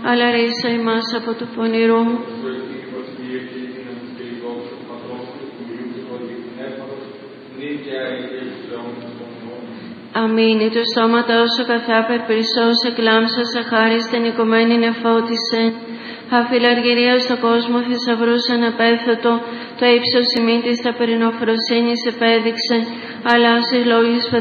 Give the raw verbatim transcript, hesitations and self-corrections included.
αλλά ρίσα ημάς από του πονηρού. Αμήν. Το σώματα όσο καθάπερ περισσός εκλάμψα σαχάρις την οικουμένη νεφώτισε. Αφιλαργυρία στον κόσμο θησαυρούς αναπέθωτο, το ύψος ημί της ταπερινοφροσύνης επέδειξε, αλλά στις λόγεις